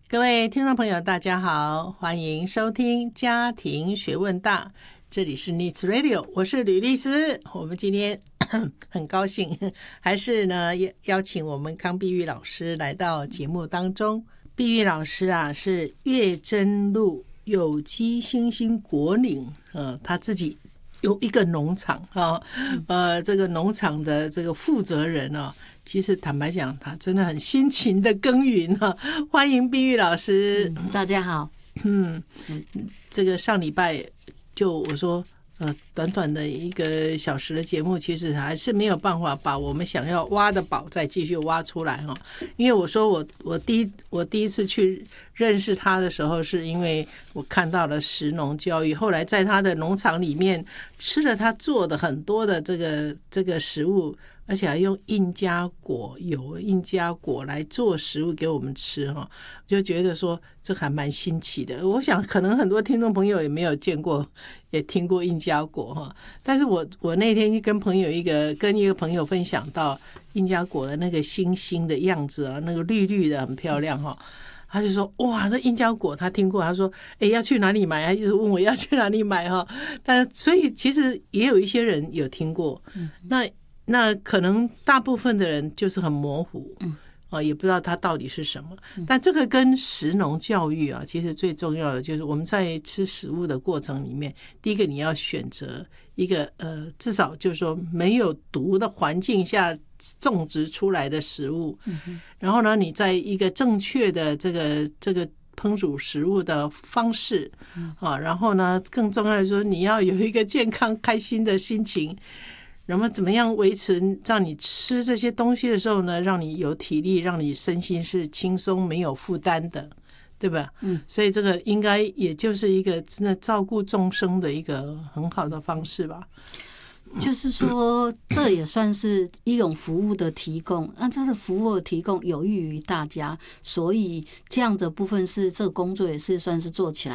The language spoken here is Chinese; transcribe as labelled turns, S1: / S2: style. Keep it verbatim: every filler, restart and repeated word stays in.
S1: 各位听众朋友大家好，欢迎收听家庭学问大，这里是 Needs Radio， 我是吕律师。我们今天很高兴还是呢邀请我们康碧玉老师来到节目当中。碧玉老师啊是月真路有机新兴果岭，呃，他自己有一个农场啊，呃，这个农场的这个负责人啊，其实坦白讲，他真的很辛勤的耕耘啊。欢迎碧玉老师，
S2: 嗯、大家好。
S1: 嗯，这个上礼拜就我说，呃，短短的一个小时的节目，其实还是没有办法把我们想要挖的宝再继续挖出来哈。因为我说我我第一我第一次去认识他的时候，是因为我看到了食农教育，后来在他的农场里面吃了他做的很多的这个这个食物。而且还用印加果油、印加果来做食物给我们吃哈，就觉得说这还蛮新奇的。我想可能很多听众朋友也没有见过，也听过印加果哈。但是我我那天跟朋友一个跟一个朋友分享到印加果的那个星星的样子啊，那个绿绿的很漂亮哈。他就说哇，这印加果他听过，他说哎要去哪里买？他一直问我要去哪里买哈。但所以其实也有一些人有听过，嗯、那。那可能大部分的人就是很模糊，嗯，啊，也不知道它到底是什么。但这个跟食农教育啊，其实最重要的就是我们在吃食物的过程里面，第一个你要选择一个呃，至少就是说没有毒的环境下种植出来的食物，嗯，然后呢，你在一个正确的这个这个烹煮食物的方式，啊，然后呢，更重要的说你要有一个健康开心的心情。然后怎么样维持让你吃这些东西的时候呢，让你有体力，让你身心是轻松没有负担的，对吧？嗯，所以这个应该也就是一个真的照顾众生的一个很好的方式吧。
S2: 就是说，这也算是一种服务的提供。那这个服务的提供有益于大家，所以这样的部分是这个工作也是算是做起来